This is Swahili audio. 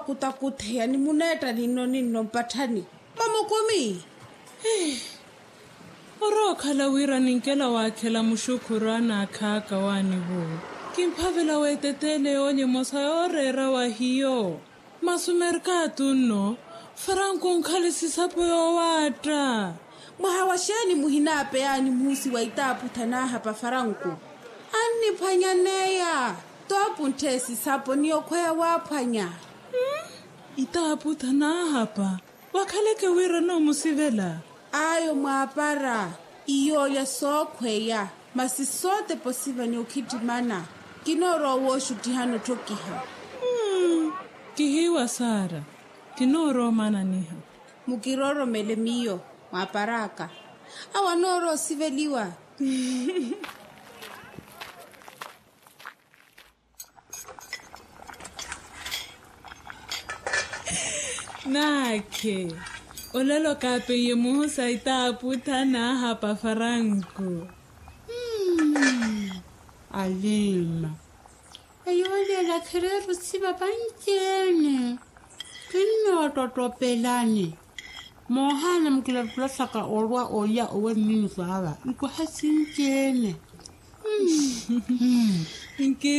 kutakuthe yani muneta nino mpathani mama komi oro khala wira ninkela wakhela mushukurana khaka wani bo kimphavela wetetele onye mosa yorera wa hiyo masumerka tunno Franco nkhale sisapo yo wata mwahawashani muhinape yani musi waitaputa na hapa Franco ani phanyaneya topunthe sisapo niyo khoya waphanya itaputa na hapa wakhaleke wira no musivela ayo mwapara iyo ya sokhweya masisote posiva ni ukitimana kinoro woshu tihano tokiha kihiwa Sara kinoro mana niha mukiroro mele miyo mwaparaka awanoro siveliwa nakhe olelo kape ye muhosa itaputa na hapa Franco Alima ayole la khereru siba pankene kinno totopelani mohana mkila plasaka olwa oya owe nini sawa iko hasinkene inke